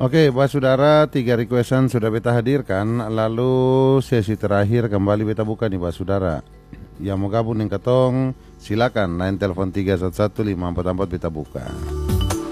Oke, Pak Saudara, 3 requestan sudah beta hadirkan. Lalu sesi terakhir kembali beta buka nih Pak Saudara. Yang mau gabung dengan ketong, silakan. Lain telepon 311 544 beta buka.